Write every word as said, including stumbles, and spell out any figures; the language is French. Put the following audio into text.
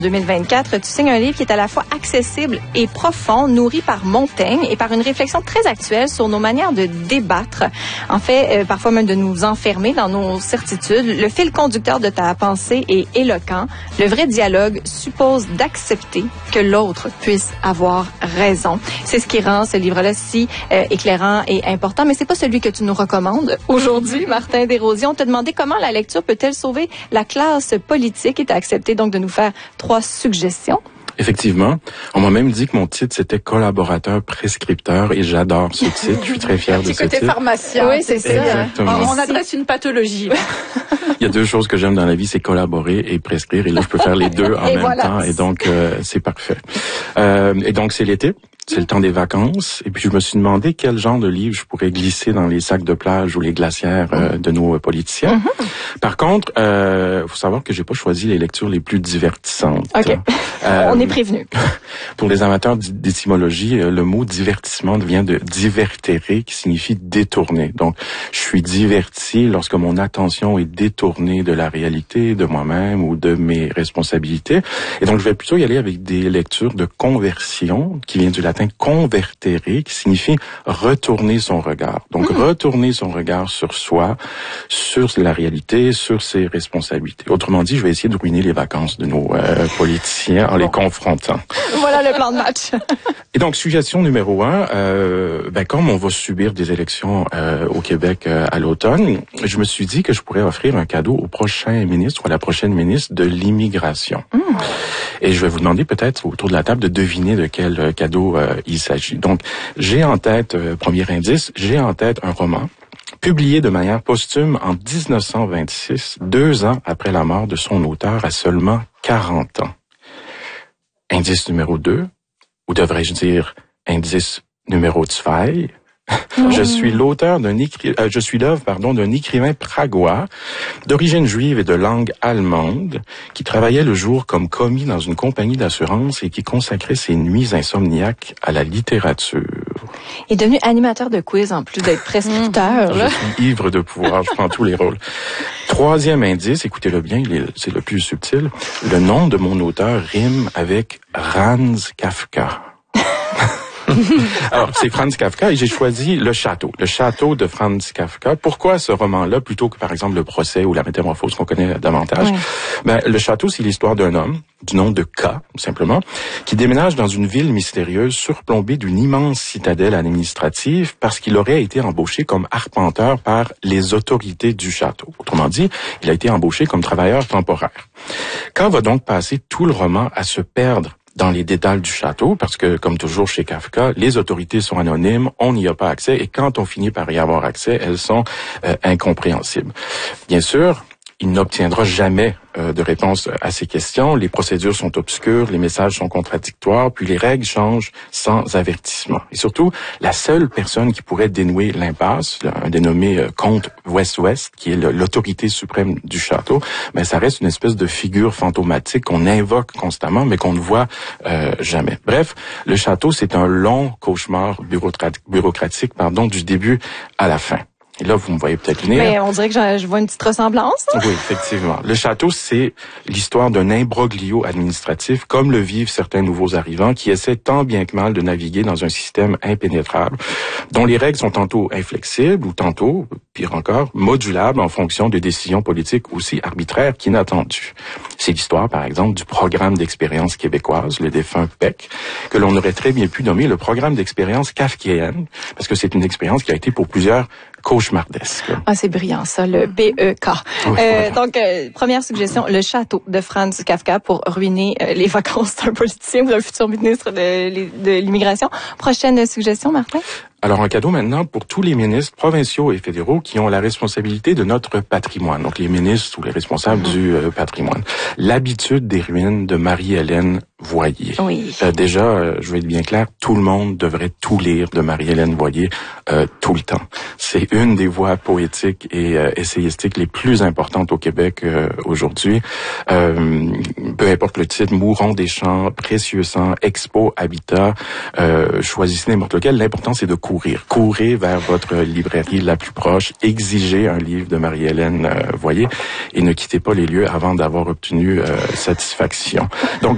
deux mille vingt-quatre, tu signes un livre qui est à la fois accessible et profond, nourri par Montaigne et par une réflexion très actuelle sur nos manières de débattre. En fait, euh, parfois même de nous enfermer dans nos certitudes. Le fil conducteur de ta pensée est éloquent. Le vrai dialogue suppose d'accepter que l'autre puisse avoir raison. C'est ce qui rend ce livre-là si euh, éclairant et important, mais c'est pas celui que tu nous recommandes aujourd'hui, Martin Desrosiers. On t'a demandé comment la lecture peut-elle sauver la classe politique et t'as accepté donc de nous faire trois suggestions. Effectivement. On m'a même dit que mon titre, c'était collaborateur prescripteur et j'adore ce titre. Je suis très fier de ce titre. Côté pharmacien. Oui, c'est ça. Exactement. On adresse une pathologie. Il y a deux choses que j'aime dans la vie, c'est collaborer et prescrire. Et là, je peux faire les deux en et même voilà. temps. Et donc, euh, c'est parfait. Euh, et donc, c'est l'été. C'est le temps des vacances. Et puis, je me suis demandé quel genre de livre je pourrais glisser dans les sacs de plage ou les glacières euh, de nos politiciens. Mm-hmm. Par contre, il euh, faut savoir que j'ai pas choisi les lectures les plus divertissantes. OK. Euh, On est prévenu. Pour les amateurs d'étymologie, le mot divertissement vient de divertere, qui signifie détourner. Donc, je suis diverti lorsque mon attention est détournée de la réalité, de moi-même ou de mes responsabilités. Et donc, je vais plutôt y aller avec des lectures de conversion, qui vient du latin convertere, qui signifie retourner son regard. Donc, mmh. retourner son regard sur soi, sur la réalité, sur ses responsabilités. Autrement dit, je vais essayer de ruiner les vacances de nos euh, politiciens en bon. les confrontant. Voilà le plan de match. Et donc, suggestion numéro un, euh, ben, comme on va subir des élections euh, au Québec euh, à l'automne, je me suis dit que je pourrais offrir un cadeau au prochain ministre ou à la prochaine ministre de l'immigration. Mmh. Et je vais vous demander peut-être autour de la table de deviner de quel euh, cadeau euh, il s'agit. Donc, j'ai en tête, euh, premier indice, j'ai en tête un roman publié de manière posthume en dix-neuf cent vingt-six, deux ans après la mort de son auteur à seulement quarante ans. Indice numéro deux, ou devrais-je dire indice numéro deux. Je suis l'auteur d'un écri... euh, je suis l'œuvre, pardon, d'un écrivain pragois d'origine juive et de langue allemande qui travaillait le jour comme commis dans une compagnie d'assurance et qui consacrait ses nuits insomniaques à la littérature. Il est devenu animateur de quiz en plus d'être prescripteur. Je suis ivre de pouvoir, je prends tous les rôles. Troisième indice, écoutez-le bien, c'est le plus subtil. Le nom de mon auteur rime avec Franz Kafka. Alors, c'est Franz Kafka et j'ai choisi Le Château. Le Château de Franz Kafka. Pourquoi ce roman-là plutôt que, par exemple, Le Procès ou La Métamorphose qu'on connaît davantage? Oui. Ben, Le Château, c'est l'histoire d'un homme, du nom de K, simplement, qui déménage dans une ville mystérieuse surplombée d'une immense citadelle administrative parce qu'il aurait été embauché comme arpenteur par les autorités du château. Autrement dit, il a été embauché comme travailleur temporaire. K va donc passer tout le roman à se perdre dans les dédales du château, parce que, comme toujours chez Kafka, les autorités sont anonymes, on n'y a pas accès, et quand on finit par y avoir accès, elles sont euh, incompréhensibles. Bien sûr, il n'obtiendra jamais euh, de réponse à ces questions. Les procédures sont obscures, les messages sont contradictoires, puis les règles changent sans avertissement. Et surtout, la seule personne qui pourrait dénouer l'impasse, un dénommé euh, comte West-West, qui est le, l'autorité suprême du château, ben ça reste une espèce de figure fantomatique qu'on invoque constamment, mais qu'on ne voit euh, jamais. Bref, le château, c'est un long cauchemar bureaucratique, bureaucratique pardon, du début à la fin. Et là, vous me voyez peut-être venir. Mais on dirait que je vois une petite ressemblance. Oui, effectivement. Le château, c'est l'histoire d'un imbroglio administratif, comme le vivent certains nouveaux arrivants qui essaient tant bien que mal de naviguer dans un système impénétrable, dont les règles sont tantôt inflexibles ou tantôt, pire encore, modulables en fonction de décisions politiques aussi arbitraires qu'inattendues. C'est l'histoire, par exemple, du programme d'expérience québécoise, le défunt P E C, que l'on aurait très bien pu nommer le programme d'expérience kafkienne, parce que c'est une expérience qui a été pour plusieurs cauchemardesque. Ah, c'est brillant, ça, le P E K. Oui, euh, voilà. Donc, euh, première suggestion, Le Château de Franz Kafka pour ruiner euh, les vacances d'un politicien ou d'un futur ministre de, de l'immigration. Prochaine suggestion, Martin? Alors, un cadeau maintenant pour tous les ministres provinciaux et fédéraux qui ont la responsabilité de notre patrimoine. Donc, les ministres ou les responsables mmh. du euh, patrimoine. L'habitude des ruines de Marie-Hélène Voyer. Oui. Euh, déjà, euh, je vais être bien clair, tout le monde devrait tout lire de Marie-Hélène Voyer euh, tout le temps. C'est une des voix poétiques et euh, essayistiques les plus importantes au Québec euh, aujourd'hui. Euh, peu importe le titre, Mourons des champs, Précieux sang, Expo, Habitat, euh, choisissez n'importe lequel. L'important, c'est de courir. Courez vers votre librairie la plus proche, exigez un livre de Marie-Hélène euh, Voyer et ne quittez pas les lieux avant d'avoir obtenu euh, satisfaction. Donc,